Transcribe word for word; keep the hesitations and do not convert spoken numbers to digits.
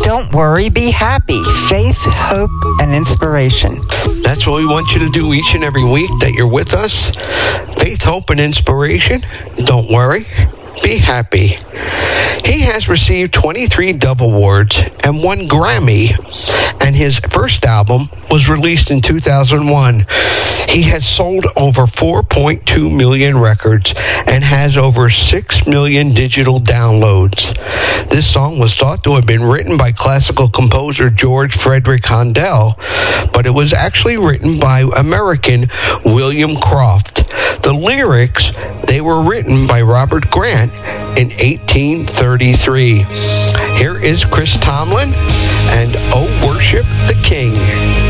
Don't worry, be happy. Faith, hope, and inspiration. That's what we want you to do each and every week that you're with us. Faith, hope, and inspiration. Don't worry, be happy. He has received twenty-three Dove Awards and one Grammy, and his first album was released in two thousand one. He has sold over four point two million records and has over six million digital downloads. This song was thought to have been written by classical composer George Frederick Handel, but it was actually written by American William Croft. The lyrics, they were written by Robert Grant in eighteen thirty-three. Here is Chris Tomlin and Oh Worship the King.